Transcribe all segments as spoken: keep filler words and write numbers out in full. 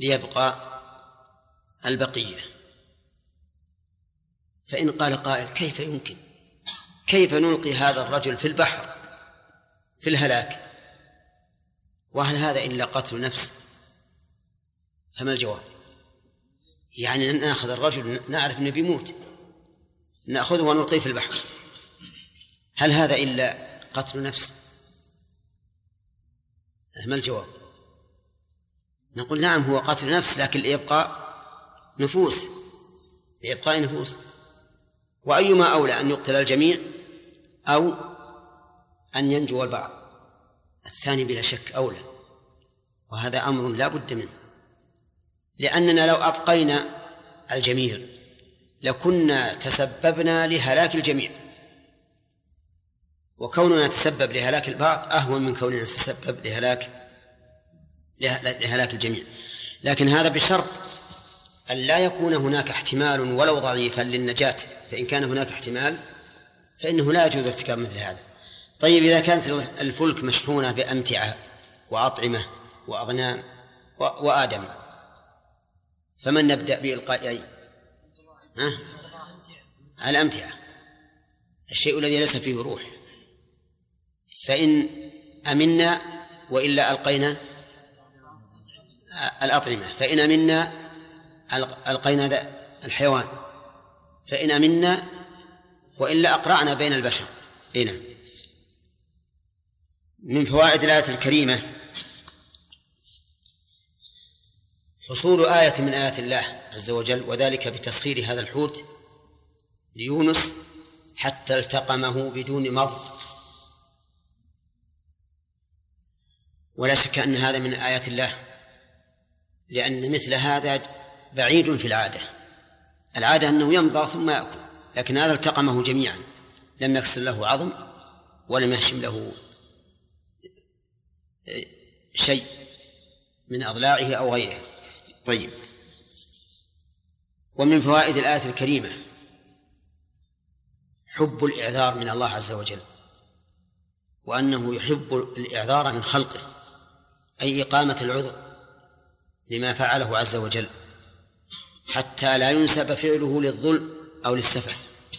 ليبقى البقية. فإن قال قائل كيف يمكن، كيف نلقي هذا الرجل في البحر في الهلاك، وهل هذا إلا قتل نفس؟ فما الجواب؟ يعني نأخذ الرجل نعرف أنه بيموت نأخذه ونلقيه في البحر، هل هذا إلا قتل نفس؟ ما الجواب؟ نقول نعم هو قتل نفس، لكن ليبقى نفوس، ليبقى نفوس. وأيما أولى أن يقتل الجميع أو أن ينجو البعض؟ الثاني بلا شك أولى، وهذا أمر لا بد منه، لأننا لو أبقينا الجميع لكنا تسببنا لهلاك الجميع، وكوننا نتسبب لهلاك البعض أهون من كوننا نتسبب لهلاك لهلاك الجميع. لكن هذا بشرط أن لا يكون هناك احتمال ولو ضعيفا للنجاة، فإن كان هناك احتمال فإنه لا يجوز ارتكاب مثل هذا. طيب إذا كانت الفلك مشحونة بأمتعة وأطعمة وأغنام وآدم، فمن نبدأ بإلقاء أي؟ ها؟ على الأمتعة، الشيء الذي ليس فيه روح. فإن أمنا وإلا ألقينا الأطعمة، فإن أمنا ألقينا الحيوان، فإن أمنا وإلا أقرأنا بين البشر. هنا من فوائد الآية الكريمة حصول آية من آيات الله عز وجل، وذلك بتسخير هذا الحوت ليونس حتى التقمه بدون مضغ. ولا شك أن هذا من آيات الله، لأن مثل هذا بعيد في العادة، العادة أنه يمضغ ثم يأكل، لكن هذا التقمه جميعا، لم يكسر له عظم ولم يهشم له شيء من أضلاعه أو غيره. طيب، ومن فوائد الآية الكريمة حب الإعذار من الله عز وجل، وأنه يحب الإعذار من خلقه، أي إقامة العذر لما فعله عز وجل، حتى لا ينسب فعله للظلم أو للسفه.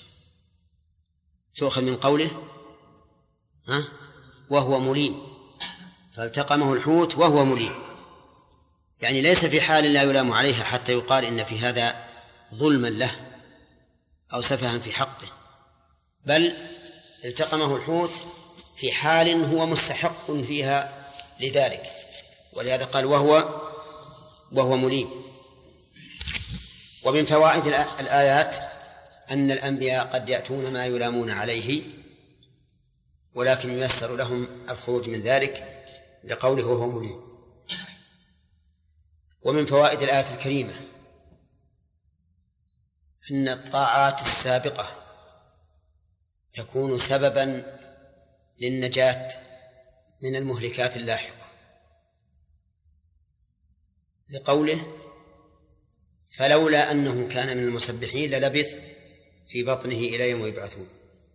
تؤخذ من قوله ها وهو مليم، فالتقمه الحوت وهو مليم، يعني ليس في حال لا يلام عليها حتى يقال إن في هذا ظلما له أو سفها في حقه، بل التقمه الحوت في حال هو مستحق فيها لذلك، ولهذا قال وهو وهو مليم. ومن فوائد الآيات أن الأنبياء قد يأتون ما يلامون عليه، ولكن ييسر لهم الخروج من ذلك لقوله وهو مليم. ومن فوائد الآية الكريمة أن الطاعات السابقة تكون سببا للنجاة من المهلكات اللاحقة، لقوله فلولا أنه كان من المسبحين للبث في بطنه إلى يوم يبعثون.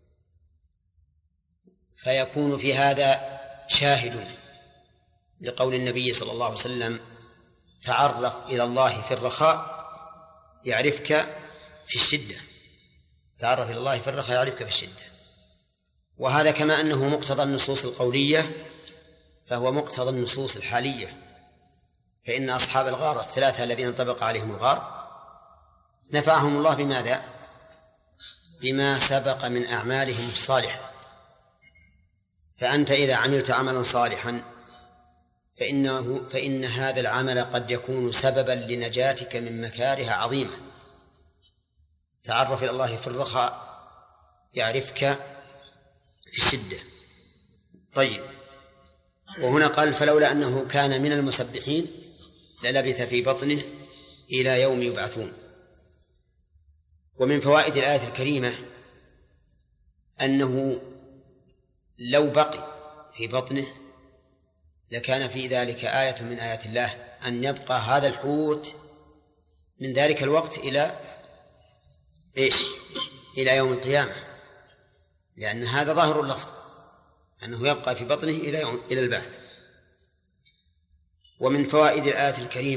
فيكون في هذا شاهد لقول النبي صلى الله عليه وسلم تعرف إلى الله في الرخاء يعرفك في الشدة، تعرف إلى الله في الرخاء يعرفك في الشدة. وهذا كما أنه مقتضى النصوص القولية فهو مقتضى النصوص الحالية، فإن أصحاب الغار الثلاثة الذين انطبق عليهم الغار نفعهم الله بماذا؟ بما سبق من أعمالهم الصالحة. فأنت إذا عملت عملا صالحا فإنه فإن هذا العمل قد يكون سببا لنجاتك من مكاره عظيمة. تعرف إلى الله في الرخاء يعرفك في الشدة. طيب، وهنا قال فلولا أنه كان من المسبحين للبث في بطنه إلى يوم يبعثون. ومن فوائد الآية الكريمة أنه لو بقي في بطنه لكان في ذلك آية من آيات الله أن يبقى هذا الحوت من ذلك الوقت إلى إيش؟ إلى يوم القيامة، لأن هذا ظاهر اللفظ أنه يبقى في بطنه إلى يوم إلى البعث. ومن فوائد الآية الكريمة